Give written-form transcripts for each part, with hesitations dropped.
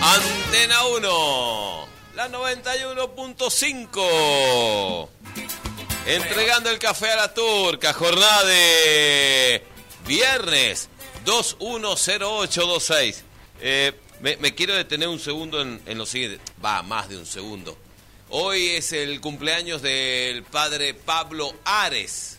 Antena 1, la 91.5. Entregando el café a la turca, jornada de viernes 210826. Me quiero detener un segundo en lo siguiente. Va, más de un segundo. Hoy es el cumpleaños del padre Pablo Ares,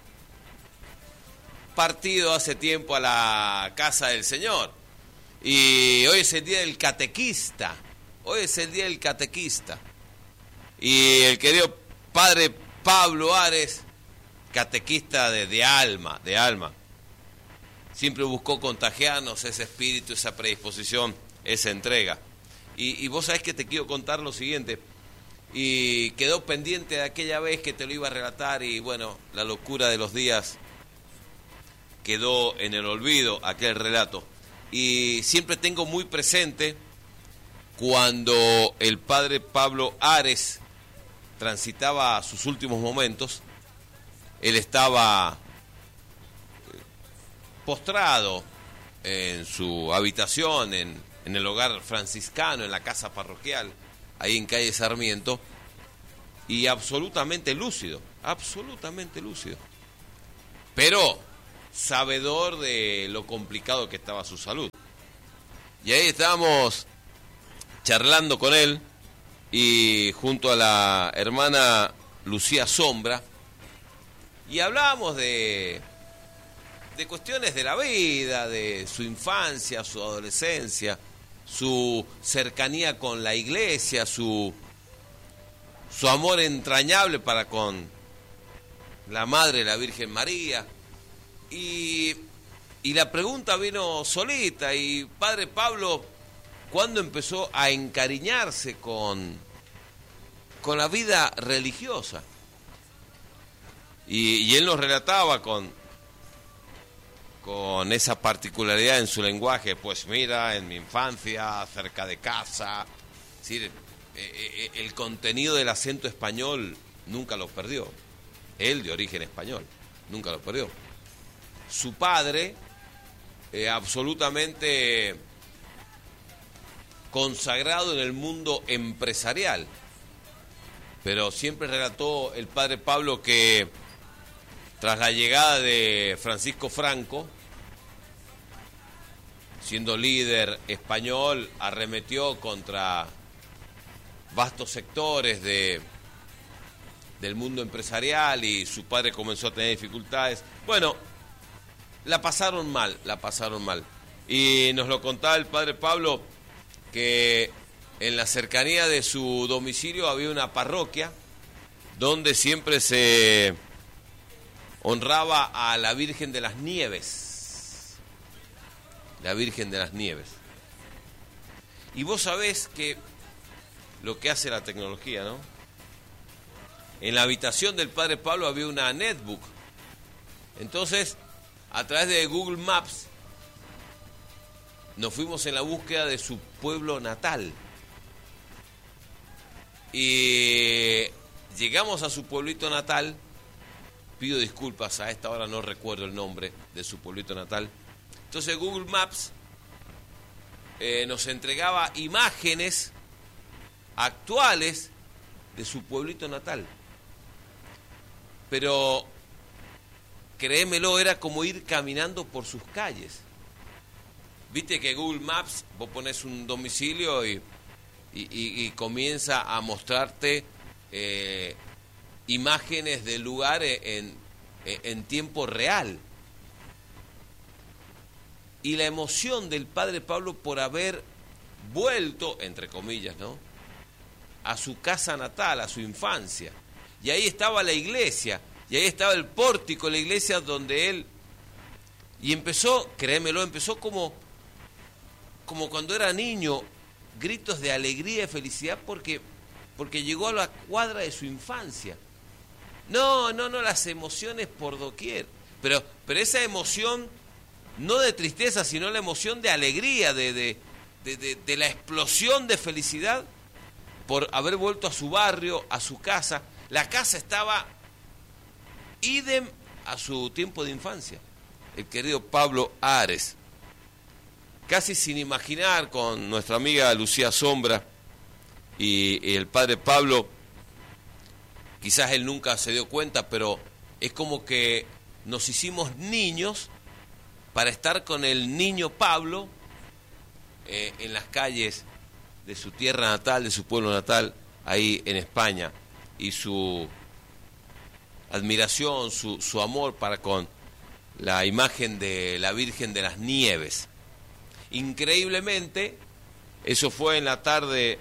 partido hace tiempo a la casa del Señor. Y hoy es el día del catequista. Hoy es el día del catequista. Y el querido padre Pablo Ares, catequista de alma. Siempre buscó contagiarnos ese espíritu, esa predisposición, esa entrega. Y vos sabés que te quiero contar lo siguiente. Y quedó pendiente de aquella vez que te lo iba a relatar y bueno, la locura de los días quedó en el olvido aquel relato. Y siempre tengo muy presente cuando el padre Pablo Ares transitaba sus últimos momentos. Él estaba postrado en su habitación, en el hogar franciscano, en la casa parroquial, ahí en calle Sarmiento, y absolutamente lúcido, pero sabedor de lo complicado que estaba su salud. Y ahí estábamos charlando con él, y junto a la hermana Lucía Sombra, y hablábamos de cuestiones de la vida, de su infancia, su adolescencia, su cercanía con la iglesia, su amor entrañable para con la Madre, la Virgen María. Y la pregunta vino solita, y padre Pablo, ¿cuándo empezó a encariñarse con la vida religiosa? Y él nos relataba con esa particularidad en su lenguaje. Pues mira, en mi infancia, cerca de casa, es decir, el contenido del acento español nunca lo perdió. Él, de origen español, nunca lo perdió. Su padre, absolutamente consagrado en el mundo empresarial, pero siempre relató el padre Pablo que tras la llegada de Francisco Franco, siendo líder español, arremetió contra vastos sectores del mundo empresarial, y su padre comenzó a tener dificultades. Bueno, la pasaron mal. Y nos lo contaba el padre Pablo, que en la cercanía de su domicilio había una parroquia donde siempre se honraba a la Virgen de las Nieves. La Virgen de las Nieves. Y vos sabés que lo que hace la tecnología, ¿no? En la habitación del padre Pablo había una netbook. Entonces, a través de Google Maps, nos fuimos en la búsqueda de su pueblo natal. Y llegamos a su pueblito natal. Pido disculpas, a esta hora no recuerdo el nombre de su pueblito natal. Entonces Google Maps nos entregaba imágenes actuales de su pueblito natal. Pero, créemelo, era como ir caminando por sus calles. Viste que Google Maps, vos pones un domicilio y comienza a mostrarte imágenes del lugar en tiempo real. Y la emoción del padre Pablo por haber vuelto, entre comillas, ¿no?, a su casa natal, a su infancia. Y ahí estaba la iglesia, y ahí estaba el pórtico de la iglesia donde él... Y empezó, créemelo, empezó como cuando era niño, gritos de alegría y felicidad porque llegó a la cuadra de su infancia. No, las emociones por doquier. Pero esa emoción, no de tristeza, sino la emoción de alegría, de la explosión de felicidad por haber vuelto a su barrio, a su casa. La casa estaba idem a su tiempo de infancia. El querido Pablo Ares. casi sin imaginar, con nuestra amiga Lucía Sombra y el padre Pablo, quizás él nunca se dio cuenta, pero es como que nos hicimos niños para estar con el niño Pablo en las calles de su tierra natal, de su pueblo natal, ahí en España, y su admiración, su amor para con la imagen de la Virgen de las Nieves. Increíblemente, eso fue en la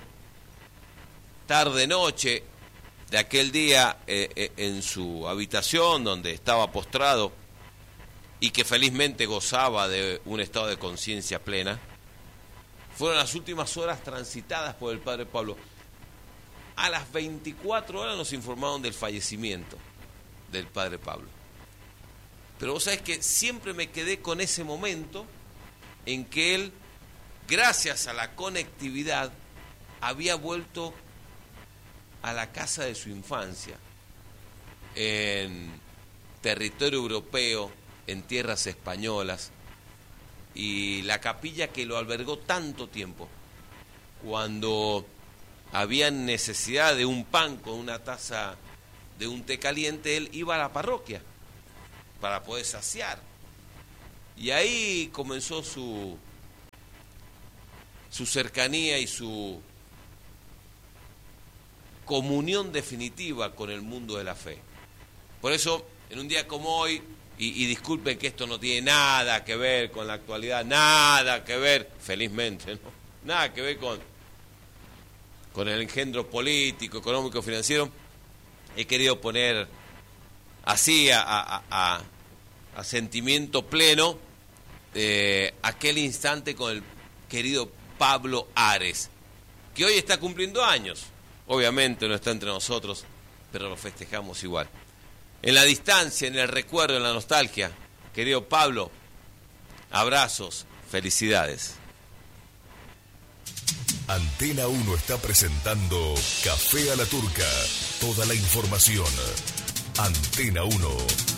tarde-noche de aquel día, en su habitación donde estaba postrado y que felizmente gozaba de un estado de conciencia plena. Fueron las últimas horas transitadas por el padre Pablo. A las 24 horas nos informaron del fallecimiento del padre Pablo. Pero vos sabés que siempre me quedé con ese momento en que él, gracias a la conectividad, había vuelto a la casa de su infancia, en territorio europeo, en tierras españolas, y la capilla que lo albergó tanto tiempo. Cuando había necesidad de un pan con una taza de un té caliente, él iba a la parroquia para poder saciar. Y ahí comenzó su cercanía y su comunión definitiva con el mundo de la fe. Por eso, en un día como hoy, y disculpen que esto no tiene nada que ver con la actualidad, nada que ver, felizmente, ¿no? Nada que ver con el engendro político, económico, financiero, he querido poner así a sentimiento pleno aquel instante con el querido Pablo Ares, que hoy está cumpliendo años. Obviamente no está entre nosotros, pero lo festejamos igual. En la distancia, en el recuerdo, en la nostalgia, querido Pablo, abrazos, felicidades. Antena 1 está presentando Café a la Turca. Toda la información. Antena 1.